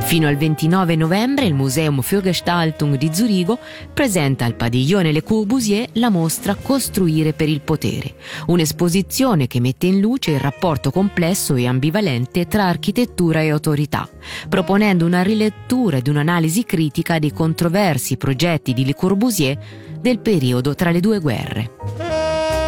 Fino al 29 novembre il Museum für Gestaltung di Zurigo presenta al padiglione Le Corbusier la mostra Costruire per il potere, un'esposizione che mette in luce il rapporto complesso e ambivalente tra architettura e autorità, proponendo una rilettura ed un'analisi critica dei controversi progetti di Le Corbusier del periodo tra le due guerre.